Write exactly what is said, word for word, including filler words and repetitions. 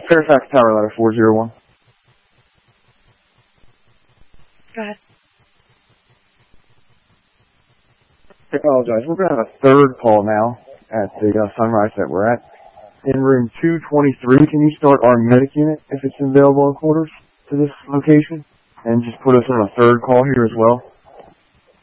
Fairfax Tower Ladder four zero one. Go ahead. I apologize. We're going to have a third call now at the uh, Sunrise that we're at. In room two twenty-three, can you start our medic unit if it's available in quarters to this location? And just put us on a third call here as well.